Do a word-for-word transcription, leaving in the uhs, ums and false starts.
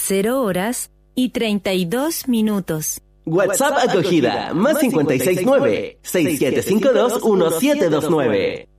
cero horas y treinta y dos minutos. WhatsApp acogida, más cincuenta y seis nueve, seis siete cinco dos, uno siete dos nueve.